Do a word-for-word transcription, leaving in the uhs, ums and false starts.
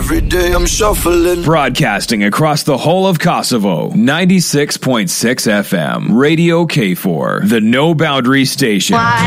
every day I'm shuffling. Broadcasting across the whole of Kosovo, ninety-six point six F M, Radio K four, the No Boundary Station. Why?